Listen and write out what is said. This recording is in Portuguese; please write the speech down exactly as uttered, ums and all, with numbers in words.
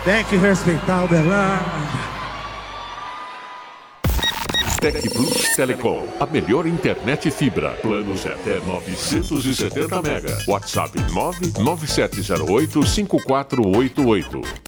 Tem que respeitar o Berlândia. Tec Plus Telecom, a melhor internet fibra. Planos até novecentos e setenta mega. WhatsApp nove nove sete zero oito cinco quatro oito oito.